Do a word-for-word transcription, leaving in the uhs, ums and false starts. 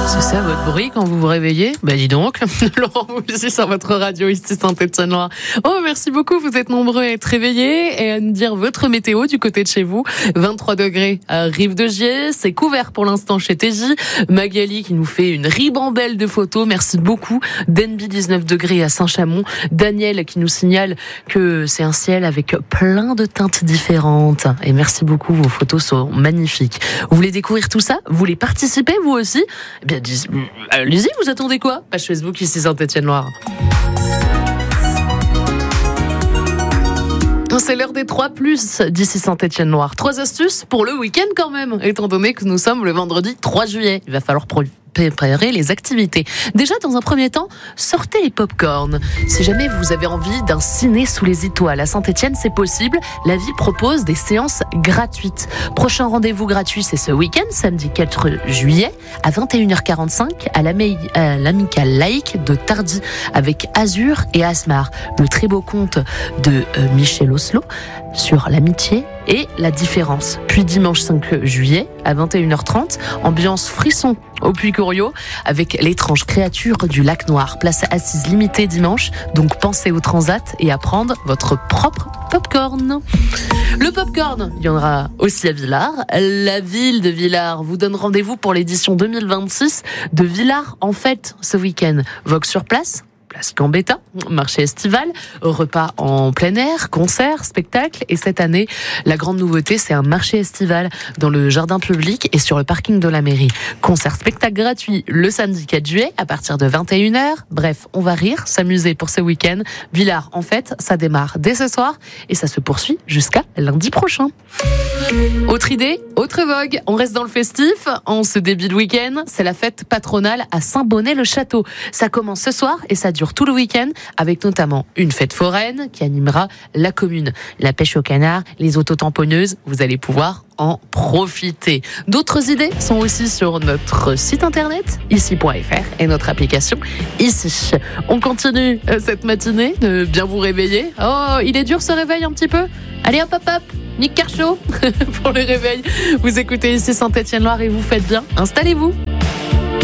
C'est ça votre bruit quand vous vous réveillez? Bah dis donc, Laurent Voulzy sur votre radio ici Saint-Étienne-Loire. Oh merci beaucoup, vous êtes nombreux à être réveillés et à nous dire votre météo du côté de chez vous. vingt-trois degrés à Rive-de-Gier, c'est couvert pour l'instant chez T J. Magali qui nous fait une ribambelle de photos, merci beaucoup. Denby dix-neuf degrés à Saint-Chamond. Daniel qui nous signale que c'est un ciel avec plein de teintes différentes. Et merci beaucoup, vos photos sont magnifiques. Vous voulez découvrir tout ça? Vous voulez participer vous aussi? Eh bien, dis- allez-y, vous attendez quoi? Page Facebook ici Saint-Étienne-Loire. C'est l'heure des trois plus d'ici Saint-Étienne-Loire. Trois astuces pour le week-end quand même, étant donné que nous sommes le vendredi trois juillet. Il va falloir pro- préparer les activités. Déjà, dans un premier temps, sortez les pop-corn. Si jamais vous avez envie d'un ciné sous les étoiles à Saint-Étienne, c'est possible. La ville propose des séances gratuites. Prochain rendez-vous gratuit, c'est ce week-end, samedi quatre juillet, à vingt et une heures quarante-cinq, à l'Amicale laïque de Tardy, avec Azur et Asmar. Le très beau conte de euh, Michel Oslo sur l'amitié et la différence. Puis dimanche cinq juillet, à vingt et une heures trente, ambiance frisson au Puy-Coriot, avec l'étrange créature du lac Noir. Place assise limitée dimanche, donc pensez au transat et à prendre votre propre popcorn. Le popcorn, il y en aura aussi à Villars. La ville de Villars vous donne rendez-vous pour l'édition deux mille vingt-six de Villars en fête ce week-end. Vogue sur place, place Gambetta, marché estival, repas en plein air, concerts, spectacles. Et cette année, la grande nouveauté, c'est un marché estival dans le jardin public et sur le parking de la mairie. Concert spectacle gratuit le samedi quatre juillet à partir de vingt et une heures. Bref, on va rire, s'amuser pour ce week-end. Villars, en fait, ça démarre dès ce soir et ça se poursuit jusqu'à lundi prochain. Autre idée, autre vogue. On reste dans le festif. En ce début de week-end, c'est la fête patronale à Saint-Bonnet-le-Château. Ça commence ce soir et ça dure tout le week-end, avec notamment une fête foraine qui animera la commune. La pêche au canard, les autotamponneuses, vous allez pouvoir en profiter. D'autres idées sont aussi sur notre site internet, ici point f r, et notre application ici. On continue cette matinée de bien vous réveiller. Oh, il est dur ce réveil un petit peu? Allez hop hop hop, Nick Carchot pour le réveil. Vous écoutez ici Saint-Étienne-Loire et vous faites bien. Installez-vous.